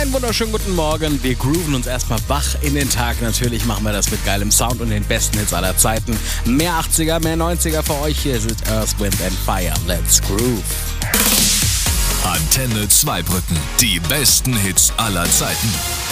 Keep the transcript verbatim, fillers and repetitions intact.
Einen wunderschönen guten Morgen. Wir grooven uns erstmal wach in den Tag. Natürlich machen wir das mit geilem Sound und den besten Hits aller Zeiten. Mehr achtziger, mehr neunziger für euch. Hier ist Earth, Wind and Fire. Let's groove. Antenne Zweibrücken. Die besten Hits aller Zeiten.